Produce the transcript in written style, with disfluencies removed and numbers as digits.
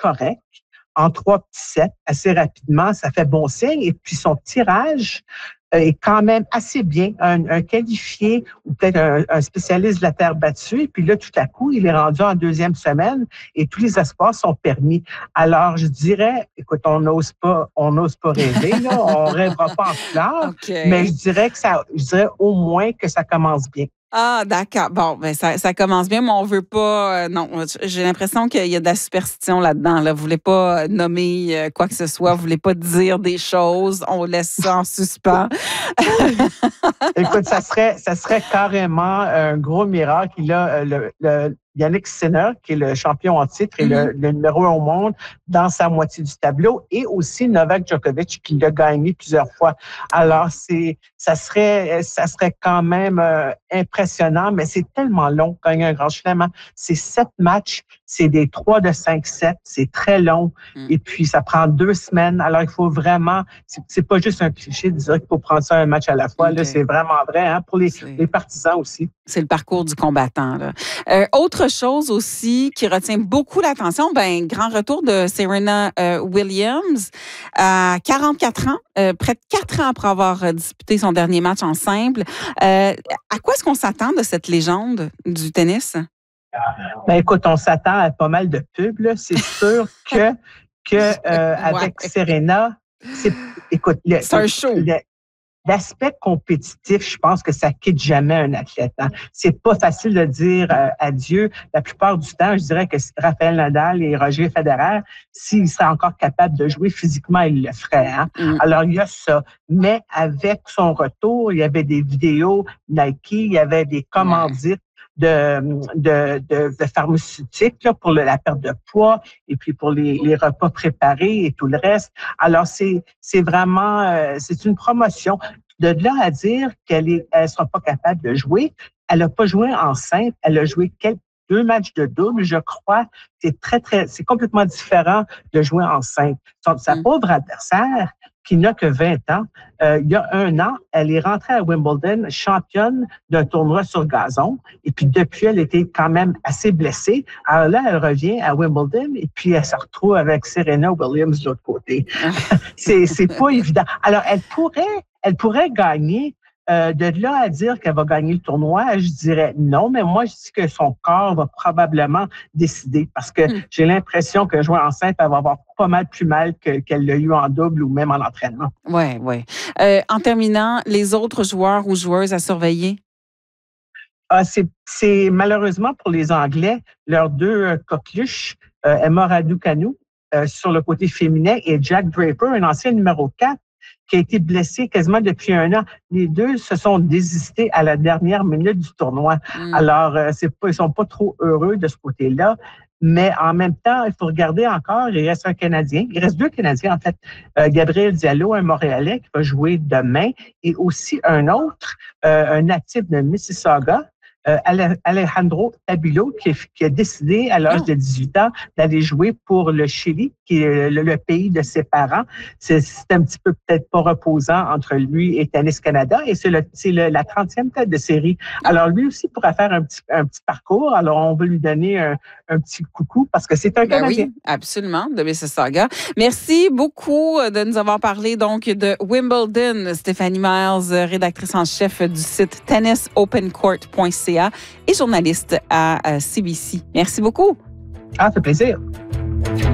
correct en 3 petits sets assez rapidement. Ça fait bon signe. Et puis, son tirage est quand même assez bien. Un qualifié ou peut-être un spécialiste de la terre battue. Et puis là, tout à coup, il est rendu en 2e semaine et tous les espoirs sont permis. Alors, je dirais, écoute, on n'ose pas rêver, là. On rêvera pas en fleurs. Okay. Mais je dirais au moins que ça commence bien. Ah, d'accord. Bon, ben ça commence bien, mais on veut pas. Non, j'ai l'impression qu'il y a de la superstition là-dedans. Là. Vous voulez pas nommer quoi que ce soit, vous voulez pas dire des choses. On laisse ça en suspens. Écoute, ça serait carrément un gros miracle. Il a Yannick Sinner, qui est le champion en titre et le numéro 1 au monde, dans sa moitié du tableau, et aussi Novak Djokovic, qui l'a gagné plusieurs fois. Alors, ça serait quand même impressionnant, mais c'est tellement long, gagner un grand chelem. C'est 7 matchs, c'est des 3 de 5-7, c'est très long, et puis ça prend 2 semaines. Alors, il faut vraiment, c'est pas juste un cliché de dire qu'il faut prendre ça un match à la fois. Okay. Là, c'est vraiment vrai, pour les partisans aussi. C'est le parcours du combattant, là. Autre chose aussi qui retient beaucoup l'attention, grand retour de Serena Williams à 44 ans, près de 4 ans après avoir disputé son dernier match en simple. À quoi est-ce qu'on s'attend de cette légende du tennis? Écoute, on s'attend à pas mal de pubs, là. C'est sûr avec Serena, c'est un show. L'aspect compétitif, je pense que ça quitte jamais un athlète. C'est pas facile de dire adieu. La plupart du temps, je dirais que Rafael Nadal et Roger Federer, s'ils seraient encore capables de jouer physiquement, ils le feraient. Alors, il y a ça. Mais avec son retour, il y avait des vidéos Nike, il y avait des commandites de pharmaceutiques là, pour la perte de poids et puis pour les repas préparés et tout le reste. Alors, c'est vraiment, c'est une promotion. De là à dire qu'elle sera pas capable de jouer, elle a pas joué en simple, elle a joué 2 matchs de double, je crois. C'est complètement différent de jouer en simple. Sa pauvre adversaire, qui n'a que 20 ans, il y a 1 an, elle est rentrée à Wimbledon, championne d'un tournoi sur gazon. Et puis, depuis, elle était quand même assez blessée. Alors là, elle revient à Wimbledon et puis elle se retrouve avec Serena Williams de l'autre côté. C'est pas évident. Alors, elle pourrait gagner. De là à dire qu'elle va gagner le tournoi, je dirais non, mais moi, je dis que son corps va probablement décider parce que j'ai l'impression que jouer en simple, elle va avoir pas mal plus mal qu'elle l'a eu en double ou même en entraînement. Oui. En terminant, les autres joueurs ou joueuses à surveiller? C'est malheureusement pour les Anglais, leurs 2 coqueluches, Emma Raducanu sur le côté féminin et Jack Draper, un ancien numéro 4, qui a été blessé quasiment depuis 1 an. Les 2 se sont désistés à la dernière minute du tournoi. Alors, ils sont pas trop heureux de ce côté-là. Mais en même temps, il faut regarder encore, il reste un Canadien. Il reste 2 Canadiens, en fait. Gabriel Diallo, un Montréalais qui va jouer demain, et aussi un autre, un natif de Mississauga, Alejandro Tabilo, qui a décidé à l'âge de 18 ans d'aller jouer pour le Chili, qui est le pays de ses parents. C'est un petit peu peut-être pas reposant entre lui et Tennis Canada, et c'est la 30e tête de série. Alors lui aussi pourra faire un petit parcours. Alors on veut lui donner un petit coucou parce que c'est un Canadien. Oui, absolument, de Mississauga. Merci beaucoup de nous avoir parlé donc de Wimbledon. Stéphanie Miles, rédactrice en chef du site tennisopencourt.ca et journaliste à CBC. Merci beaucoup. Ça fait plaisir.